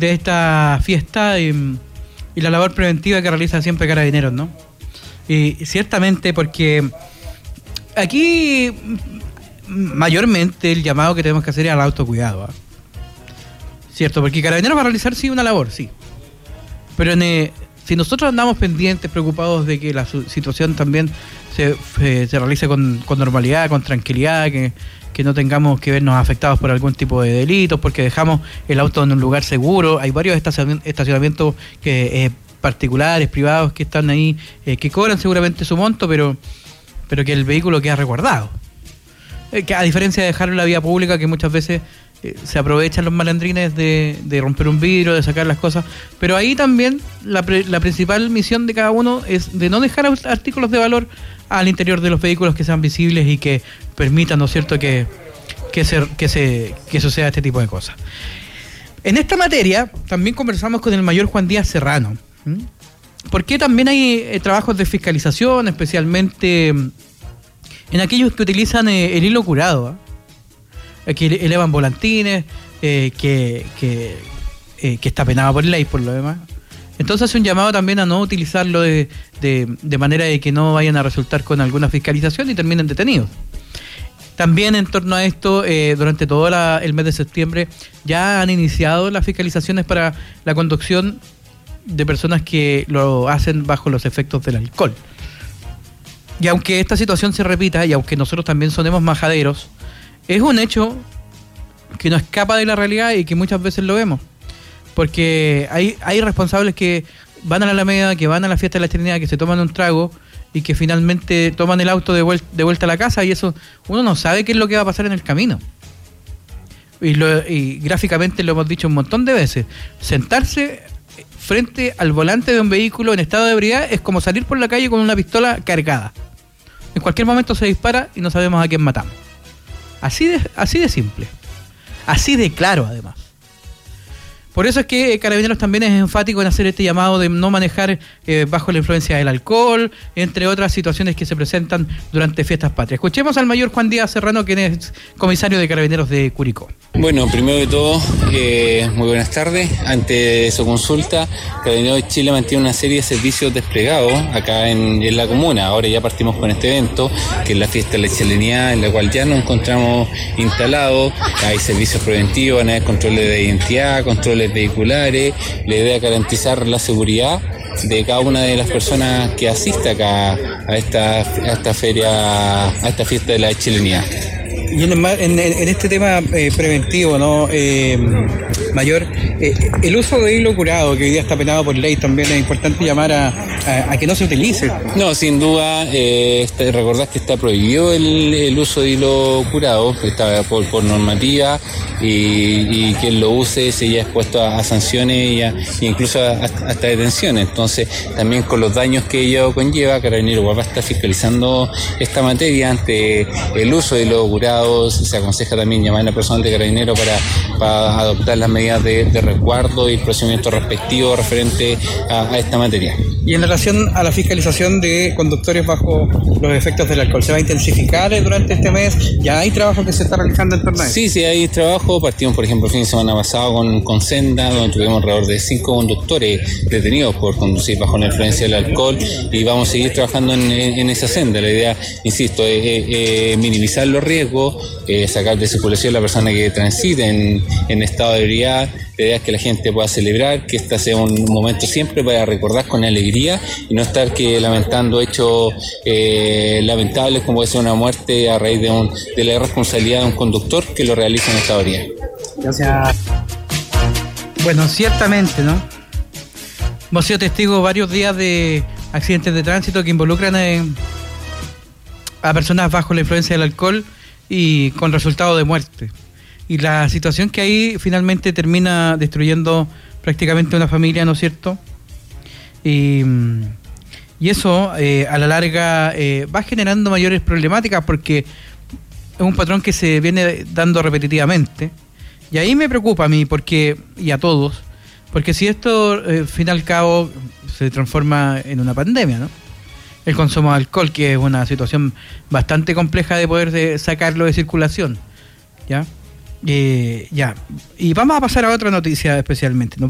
de esta fiesta y la labor preventiva que realiza siempre Carabineros, ¿no? Y ciertamente porque aquí mayormente el llamado que tenemos que hacer es al autocuidado, ¿eh? Cierto, porque Carabineros va a realizar sí una labor, sí. Pero si nosotros andamos pendientes, preocupados de que la situación también se realice con normalidad, con tranquilidad, que no tengamos que vernos afectados por algún tipo de delitos, porque dejamos el auto en un lugar seguro. Hay varios estacionamientos particulares, privados, que están ahí, que cobran seguramente su monto, pero que el vehículo queda resguardado. Que a diferencia de dejarlo en la vía pública, que muchas veces se aprovechan los malandrines de romper un vidrio, de sacar las cosas, pero ahí también la principal misión de cada uno es de no dejar artículos de valor al interior de los vehículos que sean visibles y que permitan, ¿no es cierto?, que suceda este tipo de cosas. En esta materia también conversamos con el mayor Juan Díaz Serrano, porque también hay trabajos de fiscalización, especialmente en aquellos que utilizan el hilo curado, que elevan volantines, que está penado por ley por lo demás. Entonces hace un llamado también a no utilizarlo de manera de que no vayan a resultar con alguna fiscalización y terminen detenidos. También en torno a esto, durante todo el mes de septiembre ya han iniciado las fiscalizaciones para la conducción de personas que lo hacen bajo los efectos del alcohol. Y aunque esta situación se repita, y aunque nosotros también sonemos majaderos, es un hecho que no escapa de la realidad y que muchas veces lo vemos. Porque hay responsables que van a la Alameda, que van a la fiesta de la Trinidad, que se toman un trago y que finalmente toman el auto de vuelta a la casa, y eso uno no sabe qué es lo que va a pasar en el camino. Y gráficamente lo hemos dicho un montón de veces. Sentarse frente al volante de un vehículo en estado de ebriedad es como salir por la calle con una pistola cargada. En cualquier momento se dispara y no sabemos a quién matamos. Así de simple. Así de claro, además. Por eso es que Carabineros también es enfático en hacer este llamado de no manejar bajo la influencia del alcohol, entre otras situaciones que se presentan durante fiestas patrias. Escuchemos al mayor Juan Díaz Serrano, quien es comisario de Carabineros de Curicó. Bueno, primero de todo, muy buenas tardes. Ante su consulta, Carabineros de Chile mantiene una serie de servicios desplegados acá en la comuna. Ahora ya partimos con este evento, que es la fiesta de la chilenidad, en la cual ya nos encontramos instalados. Hay servicios preventivos, van a haber controles de identidad, controles vehiculares. La idea es garantizar la seguridad de cada una de las personas que asiste acá a esta feria, a esta fiesta de la chilenidad. Y en este tema preventivo, ¿no? Mayor, el uso de hilo curado, que hoy día está penado por ley, también es importante llamar a que no se utilice. No, sin duda, recordad que está prohibido el uso de hilo curado, que está por normativa, y quien lo use se ya expuesto a sanciones e incluso hasta detenciones. Entonces, también con los daños que ello conlleva, Carabineros va a estar fiscalizando esta materia ante el uso de hilo curado. Se aconseja también llamar a personal de Carabineros para adoptar las medidas de resguardo y el procedimiento respectivo referente a esta materia. Y en relación a la fiscalización de conductores bajo los efectos del alcohol, ¿se va a intensificar durante este mes? ¿Ya hay trabajo que se está realizando en torno a eso? Sí, hay trabajo. Partimos, por ejemplo, el fin de semana pasado con Senda, donde tuvimos alrededor de 5 conductores detenidos por conducir bajo la influencia del alcohol, y vamos a seguir trabajando en esa senda. La idea, insisto, es minimizar los riesgos, sacar de circulación a la persona que transite en estado de ebriedad. La idea es que la gente pueda celebrar, que este sea un momento siempre para recordar con alegría y no estar lamentando hechos lamentables, como puede ser una muerte a raíz de la irresponsabilidad de un conductor que lo realiza en esta ebriedad. Gracias. Bueno, ciertamente, ¿no? Hemos sido testigos varios días de accidentes de tránsito que involucran a personas bajo la influencia del alcohol y con resultado de muerte. Y la situación que ahí finalmente termina destruyendo prácticamente una familia, ¿no es cierto? Y eso a la larga va generando mayores problemáticas, porque es un patrón que se viene dando repetitivamente. Y ahí me preocupa a mí, y a todos, porque si esto al fin y al cabo se transforma en una pandemia, ¿no? El consumo de alcohol, que es una situación bastante compleja de poder sacarlo de circulación, ¿ya? Y vamos a pasar a otra noticia especialmente, ¿no?